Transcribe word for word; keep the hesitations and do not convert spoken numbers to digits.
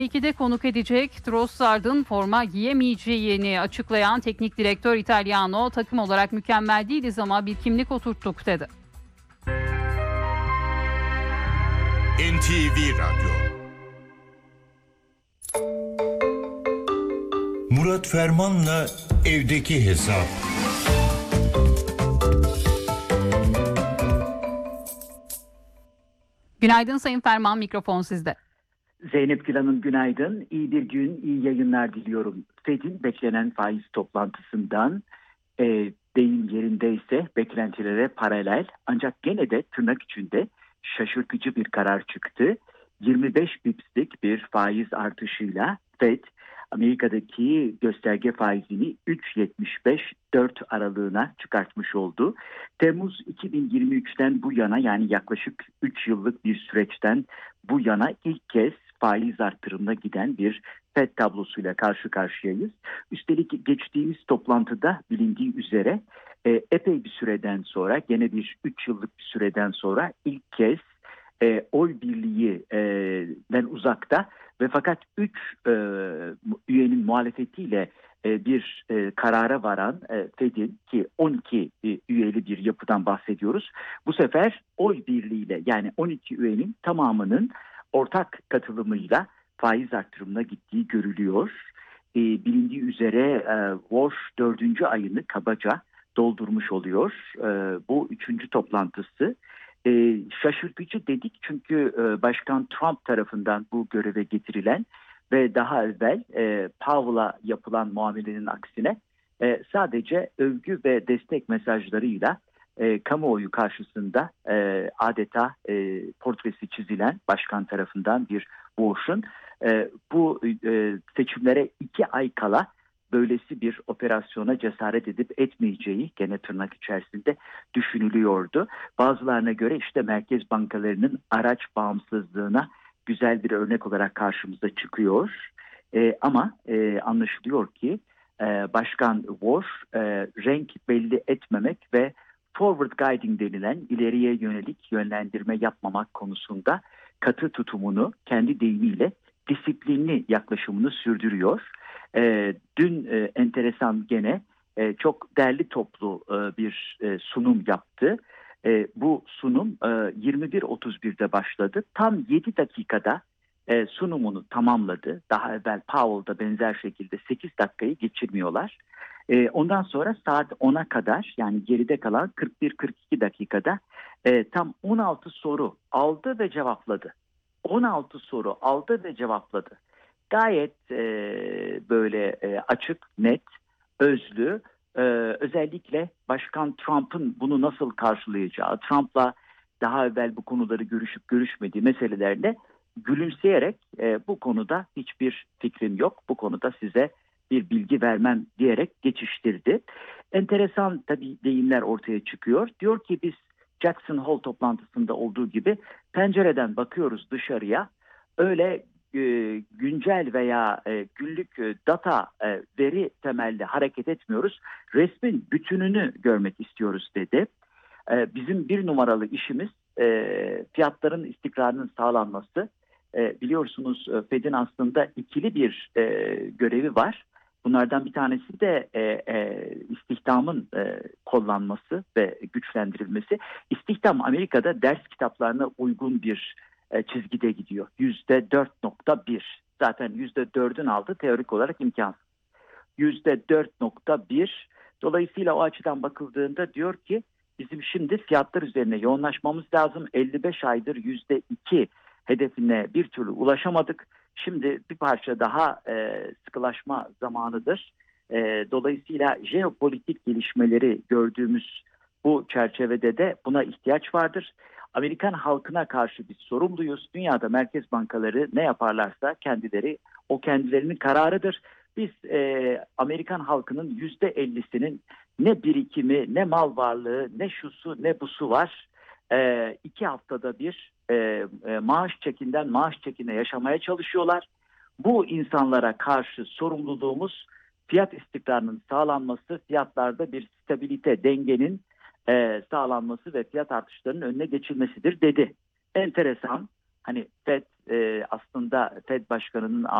ikide konuk edecek Trossard'ın forma giyemeyeceğini açıklayan teknik direktör Italiano, takım olarak mükemmel değiliz ama bir kimlik oturttuk dedi. N T V Radyo. Murat Ferman'la evdeki hesap. Günaydın Sayın Ferman, mikrofon sizde. Zeynep Gülan'ın günaydın. İyi bir gün, iyi yayınlar diliyorum. Fed'in beklenen faiz toplantısından e, deyim yerindeyse beklentilere paralel ancak gene de tırnak içinde şaşırtıcı bir karar çıktı. yirmi beş bipslik bir faiz artışıyla Fed Amerika'daki gösterge faizini üç virgül yetmiş beş dört aralığına çıkartmış oldu. Temmuz iki bin yirmi üçten bu yana, yani yaklaşık üç yıllık bir süreçten bu yana ilk kez faiz artırımına giden bir Fed tablosuyla karşı karşıyayız. Üstelik geçtiğimiz toplantıda bilindiği üzere e, epey bir süreden sonra, gene bir üç yıllık bir süreden sonra ilk kez e, oy birliğinden uzakta ve fakat üç e, üyenin muhalefetiyle e, bir e, karara varan e, Fed'in, ki on iki e, üyeli bir yapıdan bahsediyoruz. Bu sefer oy birliğiyle, yani on iki üyenin tamamının ortak katılımıyla faiz artırımına gittiği görülüyor. E, bilindiği üzere e, Walsh dördüncü ayını kabaca doldurmuş oluyor. E, bu üçüncü toplantısı. E, şaşırtıcı dedik çünkü e, Başkan Trump tarafından bu göreve getirilen ve daha evvel e, Powell'a yapılan muamelenin aksine e, sadece övgü ve destek mesajlarıyla e, kamuoyu karşısında e, adeta e, portresi çizilen başkan tarafından bir Walsh'un e, bu e, seçimlere iki ay kala böylesi bir operasyona cesaret edip etmeyeceği gene tırnak içerisinde düşünülüyordu. Bazılarına göre işte merkez bankalarının araç bağımsızlığına güzel bir örnek olarak karşımıza çıkıyor. E, ama e, anlaşılıyor ki e, Başkan Walsh e, renk belli etmemek ve forward guiding denilen ileriye yönelik yönlendirme yapmamak konusunda katı tutumunu, kendi deyimiyle disiplinli yaklaşımını sürdürüyor. E, dün e, enteresan gene e, çok derli toplu e, bir e, sunum yaptı. E, bu sunum e, yirmi bir otuz birde başladı. Tam yedi dakikada e, sunumunu tamamladı. Daha evvel Powell'da benzer şekilde sekiz dakikayı geçirmiyorlar. E, ondan sonra saat ona kadar, yani geride kalan kırk bir kırk iki dakikada e, tam on altı soru aldı ve cevapladı. on altı soru aldı ve cevapladı. Gayet e, böyle e, açık, net, özlü, e, özellikle Başkan Trump'ın bunu nasıl karşılayacağı, Trump'la daha evvel bu konuları görüşüp görüşmediği meselelerle gülümseyerek e, bu konuda hiçbir fikrim yok, bu konuda size bir bilgi vermem diyerek geçiştirdi. Enteresan tabii deyimler ortaya çıkıyor. Diyor ki biz Jackson Hole toplantısında olduğu gibi pencereden bakıyoruz dışarıya, öyle e, güncel veya e, günlük e, data e, veri temelli hareket etmiyoruz. Resmin bütününü görmek istiyoruz dedi. E, bizim bir numaralı işimiz e, fiyatların istikrarının sağlanması. E, biliyorsunuz e, Fed'in aslında ikili bir e, görevi var. Bunlardan bir tanesi de e, e, istihdamın e, kollanması ve güçlendirilmesi. İstihdam Amerika'da ders kitaplarına uygun bir e, çizgide gidiyor. yüzde dört nokta bir. Zaten yüzde dördün altı teorik olarak imkansız. yüzde dört nokta bir. Dolayısıyla o açıdan bakıldığında diyor ki bizim şimdi fiyatlar üzerine yoğunlaşmamız lazım. elli beş aydır yüzde iki hedefine bir türlü ulaşamadık. Şimdi bir parça daha e, sıkılaşma zamanıdır. E, dolayısıyla jeopolitik gelişmeleri gördüğümüz bu çerçevede de buna ihtiyaç vardır. Amerikan halkına karşı biz sorumluyuz. Dünyada merkez bankaları ne yaparlarsa kendileri, o kendilerinin kararıdır. Biz e, Amerikan halkının yüzde ellisinin ne birikimi, ne mal varlığı, ne şusu, ne busu var. E, iki haftada bir e, e, maaş çekinden maaş çekine yaşamaya çalışıyorlar. Bu insanlara karşı sorumluluğumuz fiyat istikrarının sağlanması, fiyatlarda bir stabilite, dengenin e, sağlanması ve fiyat artışlarının önüne geçilmesidir dedi. Enteresan, hani Fed e, aslında Fed Başkanı'nın